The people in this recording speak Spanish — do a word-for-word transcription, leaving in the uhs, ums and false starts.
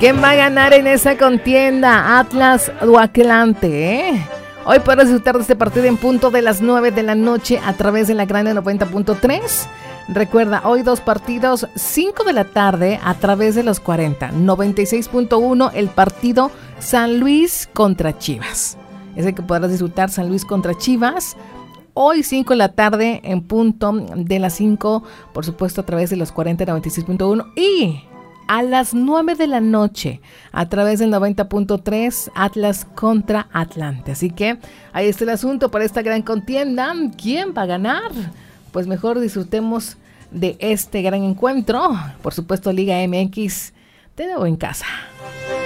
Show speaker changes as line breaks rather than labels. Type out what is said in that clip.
¿Quién va a ganar en esa contienda? ¿Atlas o Atlante? ¿eh? Hoy podrás disfrutar de este partido en punto de las nueve de la noche a través de la Gran noventa punto tres. Recuerda, hoy dos partidos, cinco de la tarde a través de los cuarenta. noventa y seis punto uno, el partido San Luis contra Chivas. Es el que podrás disfrutar, San Luis contra Chivas. Hoy cinco de la tarde en punto de las cinco, por supuesto a través de los cuarenta, noventa y seis punto uno. Y a las nueve de la noche a través del noventa punto tres, Atlas contra Atlante. Así que ahí está el asunto para esta gran contienda. ¿Quién va a ganar? Pues mejor disfrutemos de este gran encuentro. Por supuesto, Liga M X de nuevo en casa.